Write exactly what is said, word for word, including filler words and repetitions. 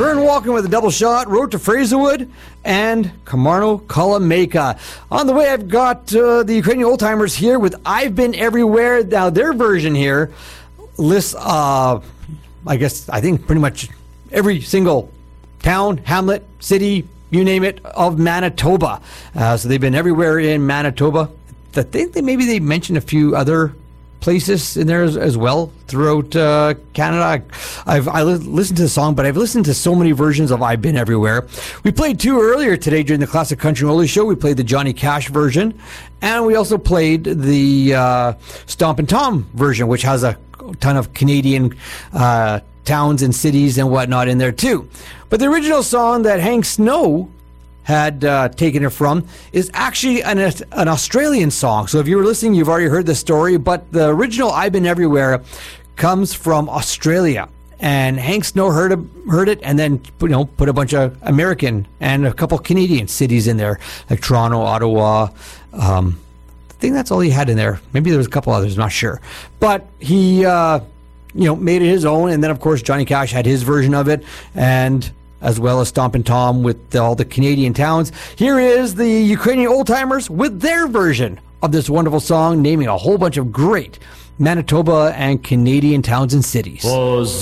Vern Walken with a double shot, Road to Fraserwood, and Kamarno Kalameka. On the way, I've got uh, the Ukrainian Old Timers here with I've Been Everywhere. Now, their version here lists, uh, I guess, I think pretty much every single town, hamlet, city, you name it, of Manitoba. Uh, so they've been everywhere in Manitoba. I think they, maybe they mentioned a few other places in there as, as well throughout uh, Canada. I've I li- listened to the song, but I've listened to so many versions of I've Been Everywhere. We played two earlier today during the Classic Country and Oldies show. We played the Johnny Cash version, and we also played the uh, Stompin' Tom version, which has a ton of Canadian uh, towns and cities and whatnot in there too. But the original song that Hank Snow had uh, taken it from is actually an, an Australian song. So if you were listening, you've already heard the story, but the original I've Been Everywhere comes from Australia. And Hank Snow heard, heard it and then you know put a bunch of American and a couple Canadian cities in there, like Toronto, Ottawa. Um, I think that's all he had in there. Maybe there was a couple others, I'm not sure. But he uh, you know, made it his own, and then of course Johnny Cash had his version of it, and as well as Stompin' Tom with all the Canadian towns. Here is the Ukrainian Old Timers with their version of this wonderful song, naming a whole bunch of great Manitoba and Canadian towns and cities.